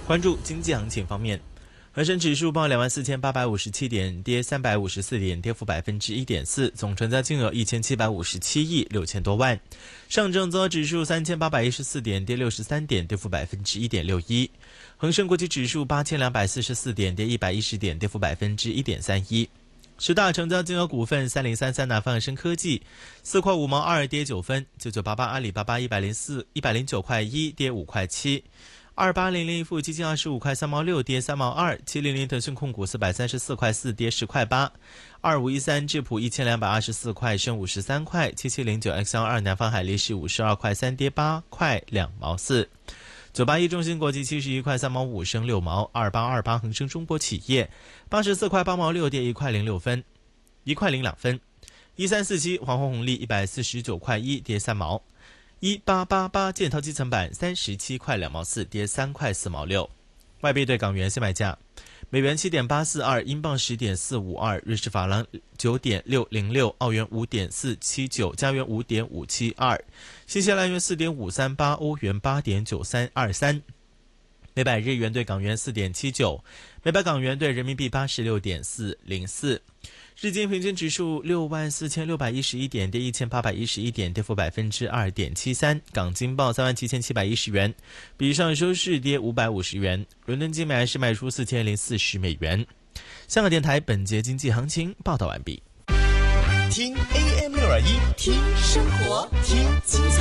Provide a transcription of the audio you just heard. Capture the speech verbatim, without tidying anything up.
关注经济行情方面，恒生指数报两万四千八百五十七点，跌三百五十四点，跌幅百分之一点四，总成交金额一千七百五十七亿六千多万。上证综合指数三千八百一十四点，跌六十三点，跌幅百分之一点六一。恒生国际指数八千两百四十四点，跌一百一十点，跌幅百分之一点三一。十大成交金额股份：三零三三南方恒生科技，四块五毛二，跌九分；九九八八阿里巴巴一百零四一百零九块一，跌五块七。二八零零富基金二十五块三毛六，跌三毛二。七零零腾讯控股四百三十四块四，跌十块八。二五一三智普一千两百二十四块，升五十三块。七七零九 X 幺二南方海力士五十二块三，跌八块两毛四。九八一中芯国际七十一块三毛五，升六毛。二八二八恒生中国企业八十四块八毛六，跌一块零六分，一块零两分。一三四七华虹红利一百四十九块一，跌三毛。一八八八建滔基层板三十七块两毛四，跌三块四毛六。外币对港元现卖价：美元七点八四二，英镑十点四五二，瑞士法郎九点六零六，澳元五点四七九，加元五点五七二，新西兰元四点五三八，欧元八点九三二三。每百日元对港元四点七九，每百港元对人民币八十六点四零四。日经平均指数六万四千六百一十一点，跌一千八百一十一点，跌幅百分之二点七三。港金报三万七千七百一十元，比上收市跌五百五十元。伦敦金每安士卖出四千零四十美元。香港电台本节经济行情报道完毕。 听 A M 六二一，听生活，听精彩。